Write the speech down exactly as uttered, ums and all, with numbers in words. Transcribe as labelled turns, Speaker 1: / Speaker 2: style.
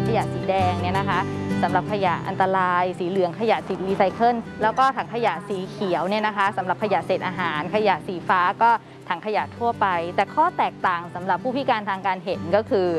Speaker 1: ยะสีแดงเนี่ยนะคะสำหรับขยะอันตรายสีเหลืองขยะสีรีไซเคิลแล้วก็ถังขยะสีเขียวเนี่ยนะคะสำหรับขยะเศษอาหารขยะสีฟ้าก็ถังขยะทั่วไปแต่ข้อแตกต่างสำหรับผู้พิการทางการเห็นก็คือ